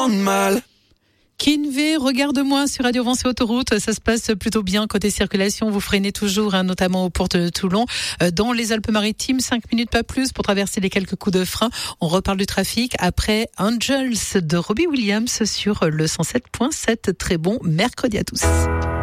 tant de mal. Kinvé, regarde-moi sur Radio Vence et Autoroute, ça se passe plutôt bien côté circulation, vous freinez toujours, notamment aux portes de Toulon. Dans les Alpes-Maritimes, 5 minutes pas plus pour traverser les quelques coups de frein. On reparle du trafic après Angels de Robbie Williams sur le 107.7. Très bon mercredi à tous.